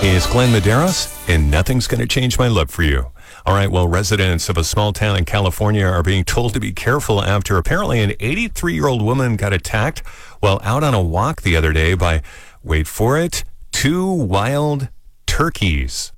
is Glenn Medeiros, and nothing's going to change my love for you. All right, well, residents of a small town in California are being told to be careful after apparently an 83-year-old woman got attacked while out on a walk the other day by, wait for it, two wild turkeys.